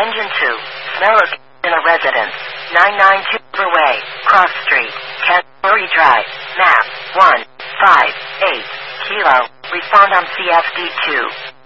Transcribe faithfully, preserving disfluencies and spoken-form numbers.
Engine two. Smell of in a residence. nine ninety-two Riverway, Cross Street, Canterbury Drive. Map one five eight Kilo. Respond on C F D two.